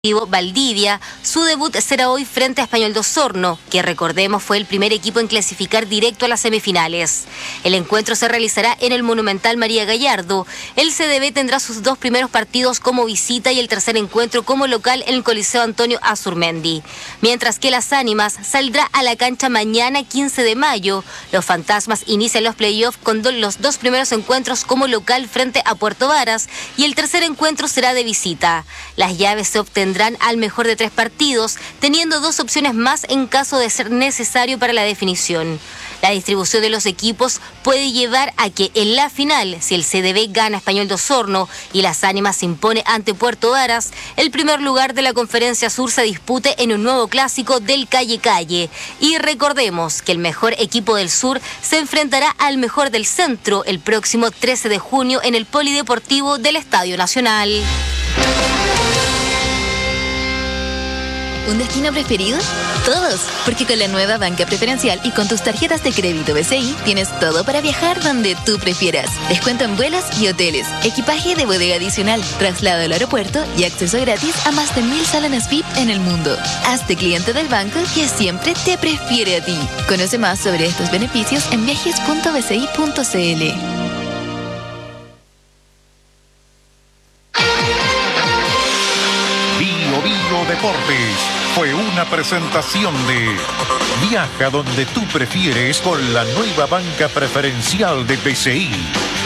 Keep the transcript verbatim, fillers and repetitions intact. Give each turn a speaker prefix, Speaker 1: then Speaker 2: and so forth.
Speaker 1: Valdivia, su debut será hoy frente a Español de Osorno, que recordemos fue el primer equipo en clasificar directo a las semifinales. El encuentro se realizará en el Monumental María Gallardo. El C D B tendrá sus dos primeros partidos como visita y el tercer encuentro como local en el Coliseo Antonio Azurmendi. Mientras que las Ánimas saldrá a la cancha mañana quince de mayo. Los Fantasmas inician los playoffs con do- los dos primeros encuentros como local frente a Puerto Varas y el tercer encuentro será de visita. Las llaves se obtendrán al mejor de tres partidos, teniendo dos opciones más en caso de ser necesario para la definición. La distribución de los equipos puede llevar a que en la final, si el C D B gana Español de Osorno y las Ánimas se impone ante Puerto Varas, el primer lugar de la Conferencia Sur se dispute en un nuevo clásico del Calle Calle. Y recordemos que el mejor equipo del Sur se enfrentará al mejor del Centro el próximo trece de junio en el Polideportivo del Estadio Nacional.
Speaker 2: ¿Un destino preferido? Todos, porque con la nueva banca preferencial y con tus tarjetas de crédito B C I tienes todo para viajar donde tú prefieras. Descuento en vuelos y hoteles, equipaje de bodega adicional, traslado al aeropuerto y acceso gratis a más de mil salones V I P en el mundo. Hazte cliente del banco que siempre te prefiere a ti. Conoce más sobre estos beneficios en viajes punto b c i punto c l.
Speaker 3: Bio Bio Deportes fue una presentación de Viaja donde tú prefieres con la nueva banca preferencial de B C I.